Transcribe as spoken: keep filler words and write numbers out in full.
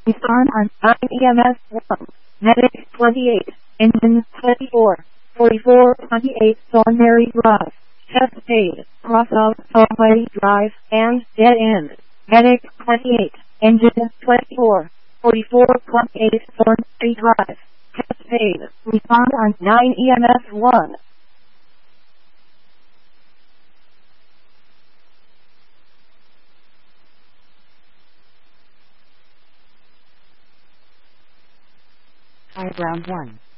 Respond on nine E M S one. Medic twenty-eight. Engine twenty-four. forty-four twenty-eight Thornberry Drive. Cascade. Cross of Thornberry Drive and dead end. Medic twenty-eight. Engine twenty-four. forty-four twenty-eight Thornberry Drive. Cascade. Respond on nine E M S one. High ground one.